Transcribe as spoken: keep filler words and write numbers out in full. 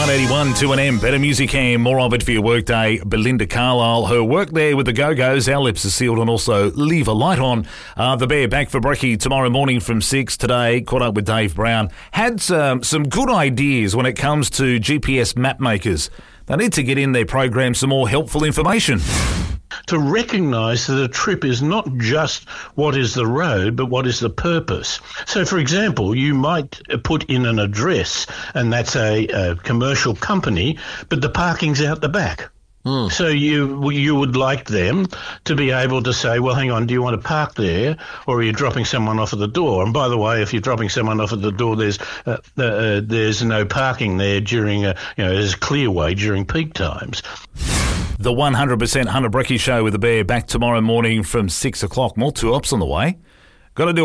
one eighty-one to an M. Better music and more of it for your workday. Belinda Carlisle, her work there with the Go-Go's. Our lips are sealed, and also Leave a Light On. Uh, the Bear back for brekkie tomorrow morning from six. Today, caught up with Dave Brown. Had some, some good ideas when it comes to G P S map makers. They need to get in their program some more helpful information. To recognise that a trip is not just what is the road, but what is the purpose. So, for example, you might put in an address, and that's a, a commercial company, but the parking's out the back. Mm. So you you would like them to be able to say, well, hang on, do you want to park there, or are you dropping someone off at the door? And by the way, if you're dropping someone off at the door, there's uh, uh, there's no parking there during, a, you know, there's a clearway during peak times. The one hundred percent Hunter Brekkie Show with the Bear back tomorrow morning from six o'clock. More two ops on the way. Got to do